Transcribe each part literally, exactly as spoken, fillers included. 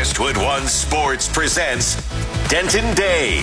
Westwood One Sports presents Denton Day.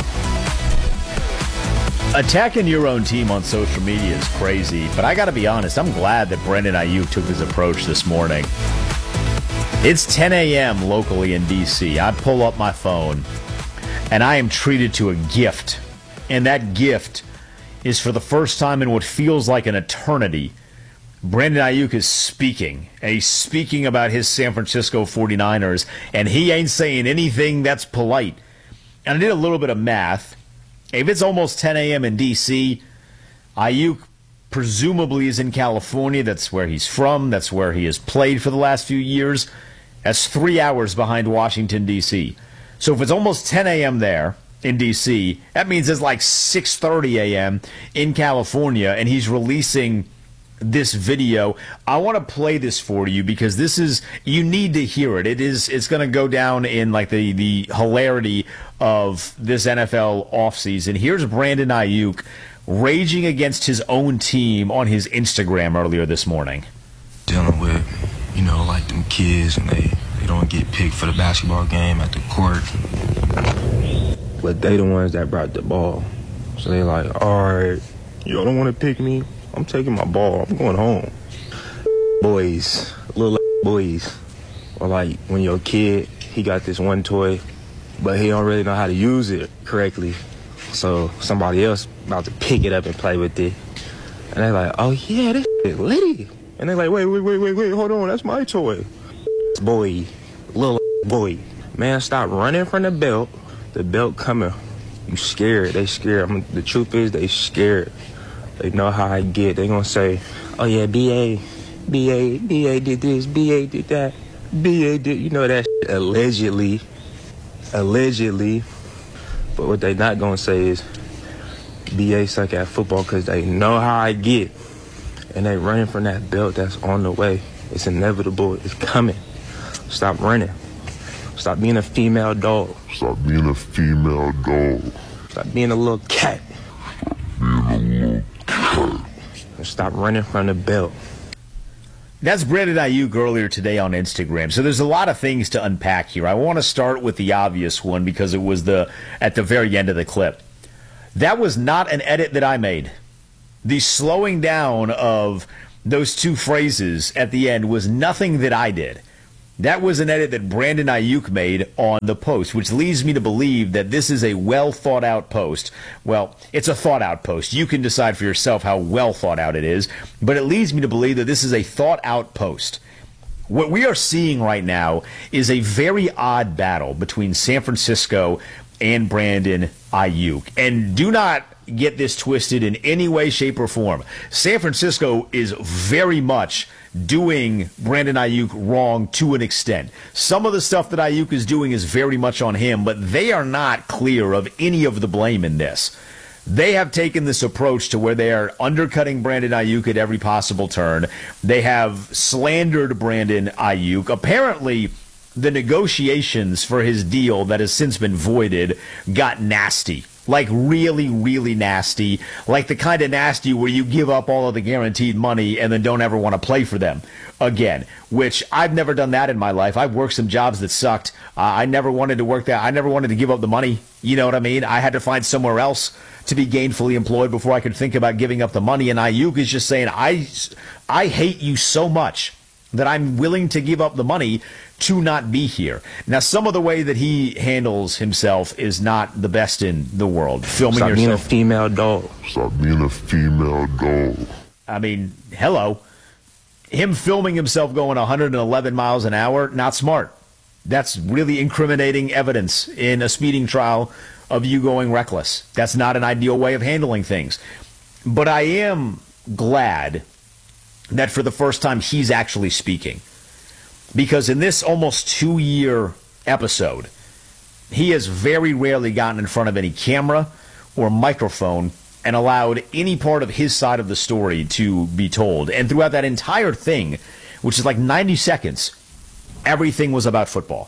Attacking your own team on social media is crazy, but I got to be honest, I'm glad that Brandon Aiyuk took his approach this morning. It's ten a.m. locally in D C I pull up my phone, and I am treated to a gift. And that gift is, for the first time in what feels like an eternity, Brandon Aiyuk is speaking. And he's speaking about his San Francisco forty-niners, and he ain't saying anything that's polite. And I did a little bit of math. If it's almost ten a.m. in D C, Aiyuk presumably is in California. That's where he's from. That's where he has played for the last few years. That's three hours behind Washington, D C So if it's almost ten a.m. there in D C, that means it's like six thirty a.m. in California, and he's releasing this video. I want to play this for you because this is, you need to hear it. It is, it's going to go down in like the, the hilarity of this N F L offseason. Here's Brandon Aiyuk raging against his own team on his Instagram earlier this morning. Dealing with, you know, like them kids and they, they don't get picked for the basketball game at the court. But they the ones that brought the ball. So they like, all right, y'all don't want to pick me? I'm taking my ball. I'm going home. Boys, little boys. Or like when your kid, he got this one toy, but he don't really know how to use it correctly. So somebody else about to pick it up and play with it. And they're like, oh yeah, this is litty. And they're like, wait, wait, wait, wait, wait, hold on, that's my toy. Boy, little boy. Man, stop running from the belt. The belt coming. You scared. They scared. I mean, the truth is, they scared. They know how I get. They gonna say, oh yeah, B A, B A, B A did this, B A did that, B A did, you know that shit, allegedly. Allegedly. But what they not gonna say is, B A suck at football because they know how I get. And they running from that belt that's on the way. It's inevitable. It's coming. Stop running. Stop being a female dog. Stop being a female dog. Stop being a little cat. Being a little cat. And stop running from the belt. That's Brandon Aiyuk earlier today on Instagram. So there's a lot of things to unpack here. I want to start with the obvious one because it was the at the very end of the clip. That was not an edit that I made. The slowing down of those two phrases at the end was nothing that I did. That was an edit that Brandon Aiyuk made on the post, which leads me to believe that this is a well-thought-out post. Well, it's a thought-out post. You can decide for yourself how well thought out it is, but it leads me to believe that this is a thought-out post. What we are seeing right now is a very odd battle between San Francisco and Brandon Aiyuk. And do not get this twisted in any way, shape, or form. San Francisco is very much doing Brandon Aiyuk wrong to an extent. Some of the stuff that Aiyuk is doing is very much on him, but they are not clear of any of the blame in this. They have taken this approach to where they are undercutting Brandon Aiyuk at every possible turn. They have slandered Brandon Aiyuk. Apparently, the negotiations for his deal that has since been voided got nasty. Like really, really nasty. Like the kind of nasty where you give up all of the guaranteed money and then don't ever want to play for them again. Which I've never done that in my life. I've worked some jobs that sucked. Uh, I never wanted to work that. I never wanted to give up the money. You know what I mean? I had to find somewhere else to be gainfully employed before I could think about giving up the money. And Aiyuk is just saying, I, I hate you so much that I'm willing to give up the money to not be here. Now, some of the way that he handles himself is not the best in the world. Filming Stop yourself. being a female dog. Stop being a female dog. I mean, hello. Him filming himself going one hundred eleven miles an hour, not smart. That's really incriminating evidence in a speeding trial of you going reckless. That's not an ideal way of handling things. But I am glad that for the first time he's actually speaking. Because in this almost two-year episode, he has very rarely gotten in front of any camera or microphone and allowed any part of his side of the story to be told. And throughout that entire thing, which is like ninety seconds, everything was about football.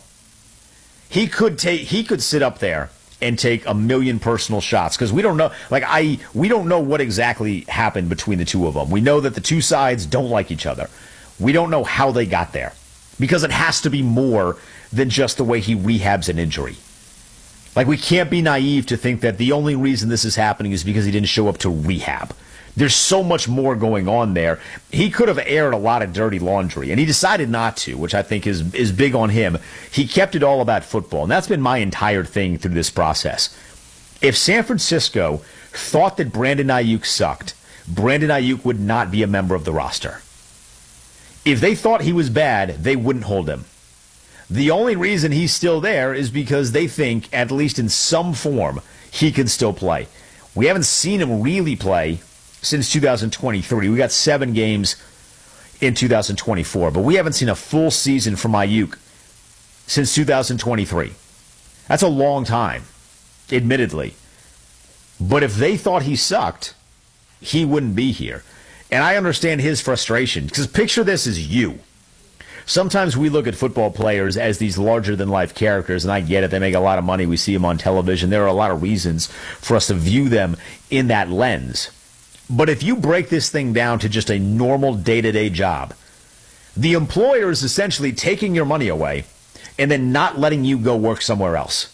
He could take, he could sit up there and take a million personal shots because we don't know, like I, we don't know what exactly happened between the two of them. We know that the two sides don't like each other. We don't know how they got there. because it has to be more than just the way he rehabs an injury. Like, we can't be naive to think that the only reason this is happening is because he didn't show up to rehab. There's so much more going on there. He could have aired a lot of dirty laundry, and he decided not to, which I think is, is big on him. He kept it all about football, and that's been my entire thing through this process. If San Francisco thought that Brandon Ayuk sucked, Brandon Ayuk would not be a member of the roster. If they thought he was bad, they wouldn't hold him. The only reason he's still there is because they think, at least in some form, he can still play. We haven't seen him really play since two thousand twenty-three. We got seven games in two thousand twenty-four, but we haven't seen a full season from Ayuk since two thousand twenty-three. That's a long time, admittedly. But if they thought he sucked, he wouldn't be here. And I understand his frustration, because picture this as you. Sometimes we look at football players as these larger-than-life characters, and I get it. They make a lot of money. We see them on television. There are a lot of reasons for us to view them in that lens. But if you break this thing down to just a normal day-to-day job, the employer is essentially taking your money away and then not letting you go work somewhere else.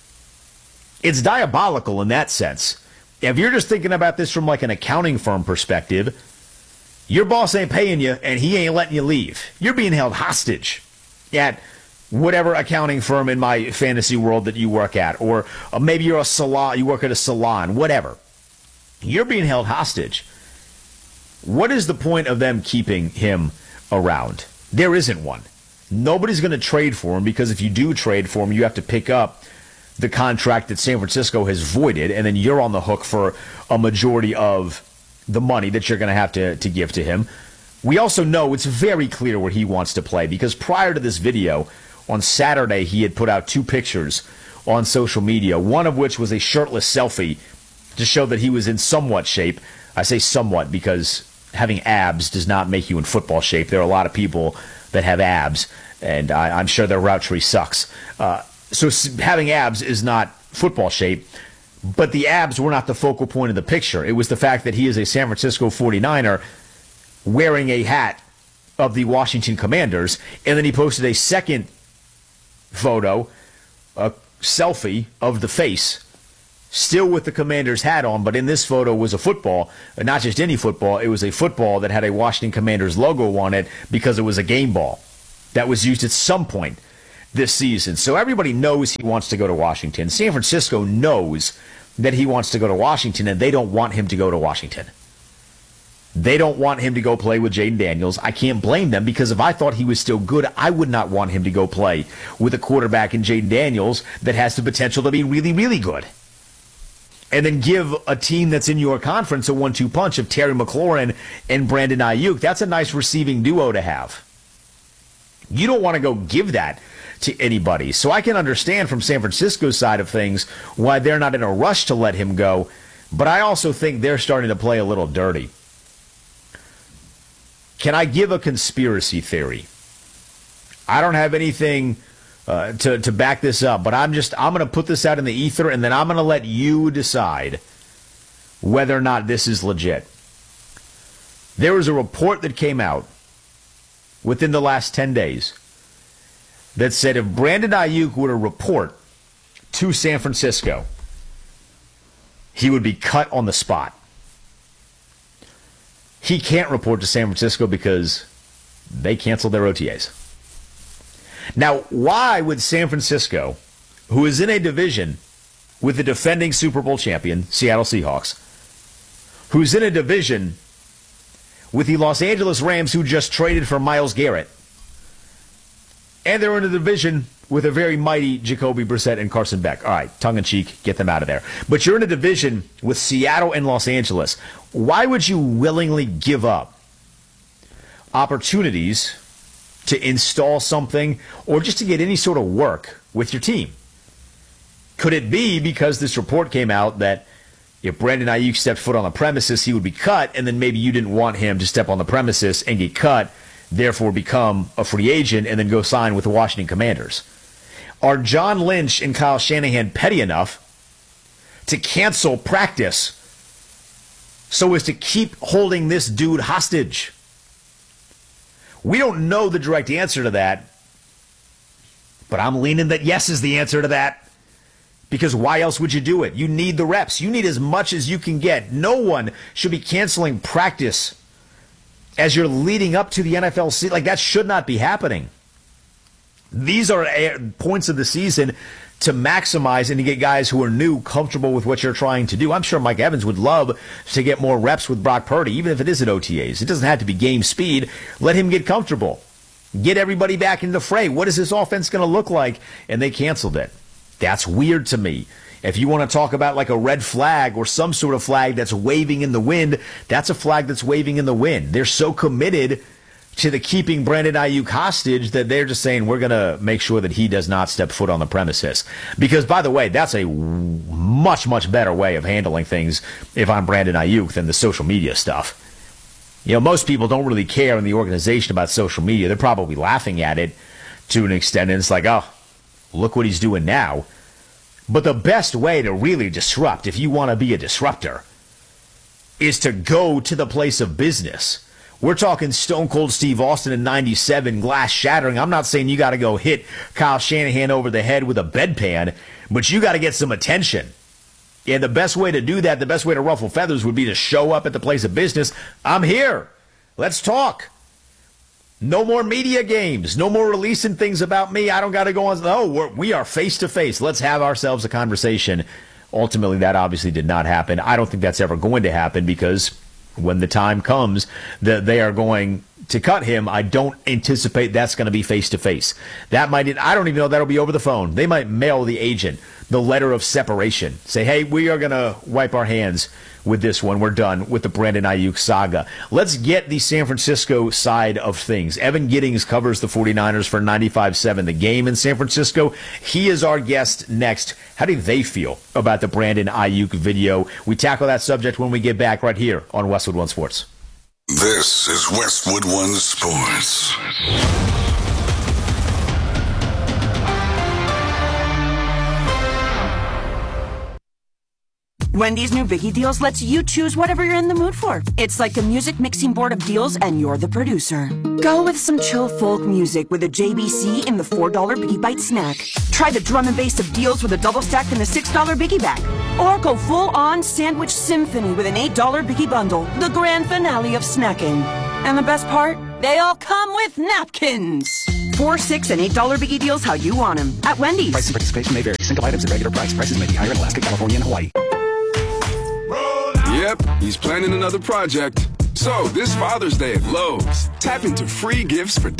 It's diabolical in that sense. If you're just thinking about this from like an accounting firm perspective, your boss ain't paying you, and he ain't letting you leave. You're being held hostage at whatever accounting firm in my fantasy world that you work at, or uh, maybe you're a salon, you work at a salon, whatever. You're being held hostage. What is the point of them keeping him around? There isn't one. Nobody's going to trade for him, because if you do trade for him, you have to pick up the contract that San Francisco has voided, and then you're on the hook for a majority of the money that you're going to have to, to give to him. We also know it's very clear where he wants to play, because prior to this video, on Saturday, he had put out two pictures on social media, one of which was a shirtless selfie to show that he was in somewhat shape. I say somewhat because having abs does not make you in football shape. There are a lot of people that have abs, and I, I'm sure their route tree sucks. Uh, so having abs is not football shape. But the abs were not the focal point of the picture. It was the fact that he is a San Francisco forty-niner wearing a hat of the Washington Commanders. And then he posted a second photo, a selfie of the face, still with the Commanders hat on. But in this photo was a football, not just any football. It was a football that had a Washington Commanders logo on it, because it was a game ball that was used at some point this season. So everybody knows he wants to go to Washington. San Francisco knows that he wants to go to Washington, and they don't want him to go to Washington. They don't want him to go play with Jayden Daniels. I can't blame them, because if I thought he was still good, I would not want him to go play with a quarterback in Jayden Daniels that has the potential to be really, really good. And then give a team that's in your conference a one two punch of Terry McLaurin and Brandon Ayuk. That's a nice receiving duo to have. You don't want to go give that to anybody. So I can understand from San Francisco's side of things why they're not in a rush to let him go, but I also think they're starting to play a little dirty. Can I give a conspiracy theory? I don't have anything uh, to, to back this up, but I'm just, I'm going to put this out in the ether, and then I'm going to let you decide whether or not this is legit. There was a report that came out within the last ten days that said if Brandon Ayuk were to report to San Francisco, he would be cut on the spot. He can't report to San Francisco because they canceled their O T As. Now, why would San Francisco, who is in a division with the defending Super Bowl champion, Seattle Seahawks, who's in a division with the Los Angeles Rams, who just traded for Myles Garrett, and they're in a division with a very mighty Jacoby Brissett and Carson Beck. All right, tongue-in-cheek, get them out of there. But you're in a division with Seattle and Los Angeles. Why would you willingly give up opportunities to install something or just to get any sort of work with your team? Could it be because this report came out that if Brandon Ayuk stepped foot on the premises, he would be cut, and then maybe you didn't want him to step on the premises and get cut, therefore become a free agent, and then go sign with the Washington Commanders? Are John Lynch and Kyle Shanahan petty enough to cancel practice so as to keep holding this dude hostage? We don't know the direct answer to that, But I'm leaning that yes is the answer to that. Because why else would you do it? You need the reps. You need as much as you can get. No one should be canceling practice as you're leading up to the N F L season. Like, that should not be happening. These are points of the season to maximize and to get guys who are new comfortable with what you're trying to do. I'm sure Mike Evans would love to get more reps with Brock Purdy, even if it is at O T As. It doesn't have to be game speed. Let him get comfortable. Get everybody back into the fray. What is this offense going to look like? And they canceled it. That's weird to me. If you want to talk about like a red flag or some sort of flag that's waving in the wind, that's a flag that's waving in the wind. They're so committed to the keeping Brandon Ayuk hostage that they're just saying we're going to make sure that he does not step foot on the premises. Because, by the way, that's a much, much better way of handling things if I'm Brandon Ayuk than the social media stuff. You know, most people don't really care in the organization about social media. They're probably laughing at it to an extent, and it's like, oh, look what he's doing now. But the best way to really disrupt, if you want to be a disruptor, is to go to the place of business. We're talking Stone Cold Steve Austin in ninety-seven, glass shattering. I'm not saying you got to go hit Kyle Shanahan over the head with a bedpan, but you got to get some attention. And the best way to do that, the best way to ruffle feathers would be to show up at the place of business. I'm here. Let's talk. No more media games. No more releasing things about me. I don't got to go on. No, we're, we are face to face. Let's have ourselves a conversation. Ultimately, that obviously did not happen. I don't think that's ever going to happen because when the time comes that they are going to cut him, I don't anticipate that's going to be face to face. That might, I don't even know that'll be over the phone. They might mail the agent the letter of separation. Say, hey, we are going to wipe our hands with this one. We're done with the Brandon Ayuk saga. Let's get the San Francisco side of things. Evan Giddings covers the 49ers for ninety-five seven The Game in San Francisco. He is our guest next. How do they feel about the Brandon Ayuk video? We tackle that subject when we get back right here on Westwood One Sports. This is Westwood One Sports. Wendy's new Biggie Deals lets you choose whatever you're in the mood for. It's like a music mixing board of deals, and you're the producer. Go with some chill folk music with a J B C in the four dollar Biggie Bite snack. Try the drum and bass of deals with a double stack in the six dollar Biggie Bag. Or go full-on sandwich symphony with an eight dollar Biggie Bundle, the grand finale of snacking. And the best part? They all come with napkins. Four, six, and eight dollar Biggie Deals how you want them at Wendy's. Price and participation may vary. Single items at regular price. Prices may be higher in Alaska, California, and Hawaii. Yep, he's planning another project. So, this Father's Day at Lowe's, tap into free gifts for